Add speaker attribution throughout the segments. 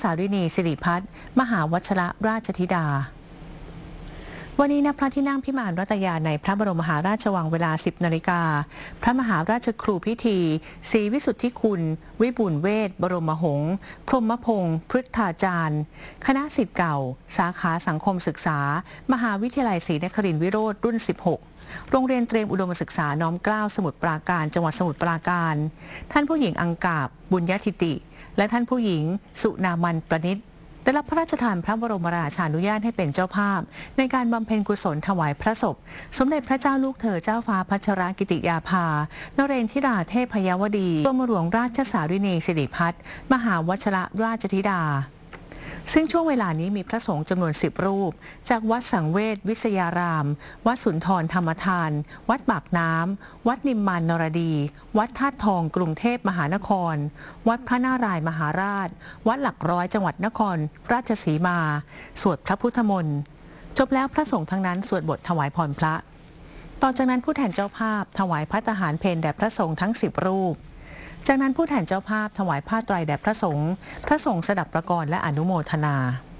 Speaker 1: สาวินีสิริพัฒน์มหาวชรราชธิดาวันนี้ณพระที่นั่งพิมานรัตยาในพระบรมมหาราชวังเวลา 10 นาฬิกาพระมหาราชครูพิธีศรีวิสุทธิคุณวิบูลย์เวชบรมหงส์พรหมพงศ์พฤทธาจารย์คณะศิษย์เก่าสาขาสังคมศึกษามหาวิทยาลัยศรีนครินทร์วิโรธรุ่น 16 โรงเรียนเตรียมอุดมศึกษาน้อมเกล้าสมุทรปราการจังหวัดสมุทรปราการท่านผู้หญิงอังกาบบุญญทิติและท่านผู้หญิงสุนามันประณิตได้รับพระราชทานพระบรมราชานุญาตให้เป็นเจ้าภาพในการบำเพ็ญกุศลถวายพระศพสมเด็จพระเจ้าลูกเธอเจ้าฟ้าพัชรกิติยาภานเรนทิราเทพยวดีกรมหลวงราชสาวินีสิริพัฒน์มหาวชรราชธิดาซึ่งช่วงเวลานี้มีพระสงฆ์จำนวน10 รูปจากวัดสังเวชวิทยารามวัดสุนทรธรรมทานวัดปากน้ำวัดนิมมานนรดีวัดธาตุทองกรุงเทพมหานครวัดพระนารายมหาราชวัดหลักร้อยจังหวัดนครราชสีมาสวดพระพุทธมนต์จบแล้วพระสงฆ์ทั้งนั้นสวดบทถวายพรพระต่อจากนั้นผู้แทนเจ้าภาพถวายพระทหารเพลแด่พระสงฆ์ทั้ง10 รูปจากนั้นผู้แทนเจ้าภาพถวายผ้าไตรแด่พระสงฆ์สดับประกรณ์และอนุโมทนา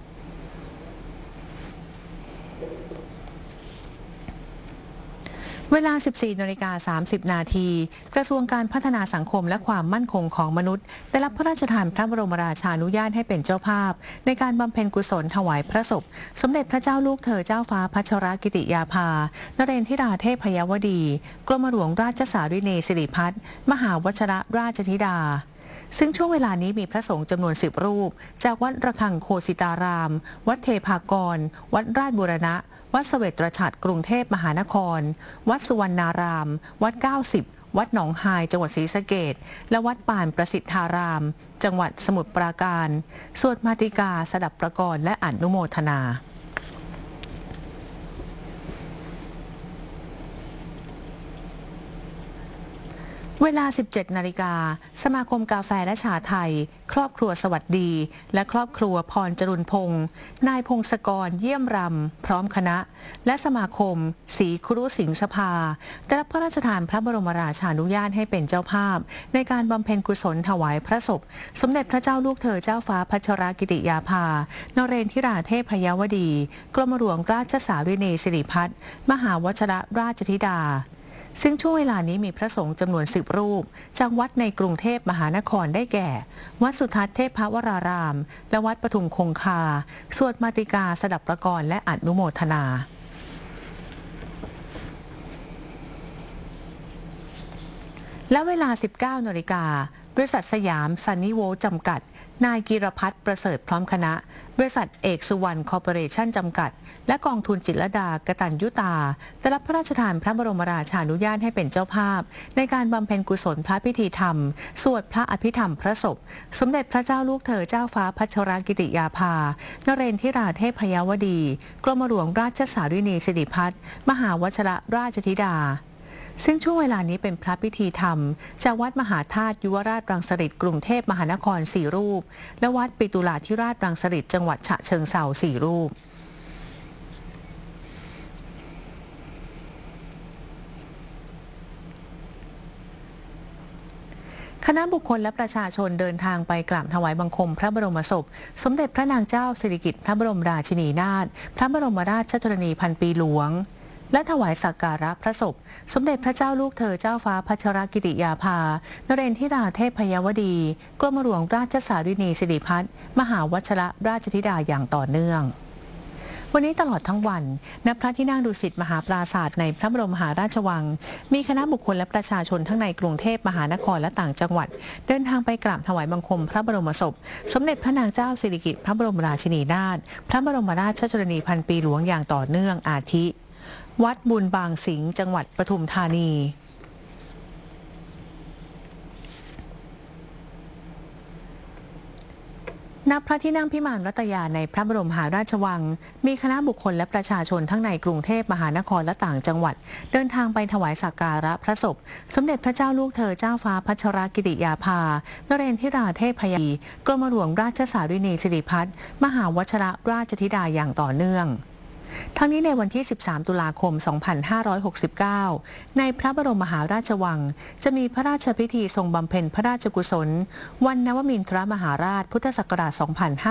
Speaker 1: เวลา 14:30 นาทีกระทรวงการพัฒนาสังคมและความมั่นคงของมนุษย์ได้รับพระราชทานพระบรมราชานุญาตให้เป็นเจ้าภาพในการบำเพ็ญกุศลถวายพระศพสมเด็จพระเจ้าลูกเธอเจ้าฟ้าพัชรกิติยาภานเรนทิราเทพยวดีกรมหลวงราชสาวินีสิริพัฒน์มหาวชรราชธิดาซึ่งช่วงเวลานี้มีพระสงฆ์จำนวน10 รูปจากวัดระฆังโคสิตารามวัดเทพากรวัดราชบูรณะวัดเสวตรฉัตรกรุงเทพมหานครวัดสุวรรณารามวัด90วัดหนองฮายจังหวัดศรีสะเกษและวัดป่านประสิทธารามจังหวัดสมุทรปราการสวดมาติกาสดับประกรณ์และอนุโมทนาเวลา 17 นาฬิกาสมาคมกาแฟและชาไทยครอบครัวสวัสดีและครอบครัวพรจรุนพงษ์นายพงศกรเยี่ยมรำพร้อมคณะและสมาคมศรีครุสิงห์สภาได้รับพระราชทานพระบรมราชานุญาตให้เป็นเจ้าภาพในการบำเพ็ญกุศลถวายพระศพสมเด็จพระเจ้าลูกเธอเจ้าฟ้าพัชรกิติยาภานเรนทิราเทพยวดีกรมหลวงราชสาวินีสิริพัฒน์มหาวชรราชธิดาซึ่งช่วงเวลานี้มีพระสงฆ์จำนวน10 รูปจากวัดในกรุงเทพมหานครได้แก่วัดสุทัศน์เทพวรารามและวัดปทุมคงคาสวดมาติกาสดับประกรณ์และอนุโมทนาและเวลา 19 นาฬิกาบริษัทสยามซันนี่โวลต์จำกัดนายกีรพัฒน์ประเสริฐพร้อมคณะบริษัทเอกสุวรรณคอร์ปอเรชั่นจำกัดและกองทุนจิตรลดากตัญญูตาได้รับพระราชทานพระบรมราชานุญาตให้เป็นเจ้าภาพในการบำเพ็ญกุศลพระพิธีธรรมสวดพระอภิธรรมพระศพสมเด็จพระเจ้าลูกเธอเจ้าฟ้าพัชรกิติยาภานเรนทิราเทพยวดีกรมหลวงราชสาวินีสิริพัฒน์มหาวชรราชธิดาซึ่งช่วงเวลานี้เป็นพระพิธีธรรมจากวัดมหาธาตุยุวราชรังสฤษฎ์กรุงเทพมหานคร4 รูปและวัดปิตุลาธิราชรังสฤษฎ์จังหวัดฉะเชิงเทรา4 รูปคณะบุคคลและประชาชนเดินทางไปกราบถวายบังคมพระบรมศพสมเด็จพระนางเจ้าสิริกิติ์พระบรมราชินีนาถพระบรมราชชนนีพันปีหลวงและถวายสักการะพระศพสมเด็จพระเจ้าลูกเธอเจ้าฟ้าพัชรกิติยาภานเรนทิราเทพยวดีกรมหลวงราชสาวินีสิริพัฒน์มหาวชรราชธิดาอย่างต่อเนื่องวันนี้ตลอดทั้งวันณพระที่นั่งดุสิตมหาปราสาทในพระบรมมหาราชวังมีคณะบุคคลและประชาชนทั้งในกรุงเทพมหานครและต่างจังหวัดเดินทางไปกราบถวายบังคมพระบรมศพสมเด็จพระนางเจ้าสิริกิติ์พระบรมราชินีนาถพระบรมราชชนนีพันปีหลวงอย่างต่อเนื่องอาทิวัดบุญบางสิงห์จังหวัดปทุมธานีณพระที่นั่งพิมานรัตยาในพระบรมมหาราชวังมีคณะบุคคลและประชาชนทั้งในกรุงเทพมหานครและต่างจังหวัดเดินทางไปถวายสักการะพระศพสมเด็จพระเจ้าลูกเธอเจ้าฟ้าพัชรกิติยาภานเรนทิราเทพยวดีกรมหลวงราชสาวินีสิริพัฒน์มหาวชรราชธิดาอย่างต่อเนื่อง ทั้งนี้ในวันที่ 13 ตุลาคม 2569 ในพระบรมมหาราชวังจะมีพระราชพิธีทรงบำเพ็ญพระราชกุศลวันนวมินทรมหาราชพุทธศักราช 2500